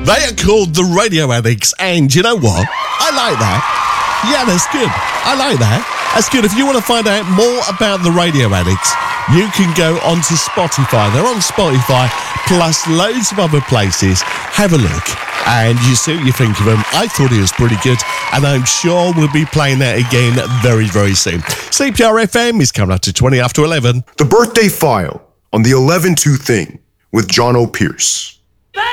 They are called the Radio Addicts, and you know what? I like that. Yeah, that's good. I like that. That's good. If you want to find out more about the Radio Addicts, you can go onto Spotify. They're on Spotify, plus loads of other places. Have a look, and you see what you think of them. I thought it was pretty good, and I'm sure we'll be playing that again very, very soon. CPR FM is coming up to 20 after 11. The Birthday File on the 11-2 Thing with John O'Pierce.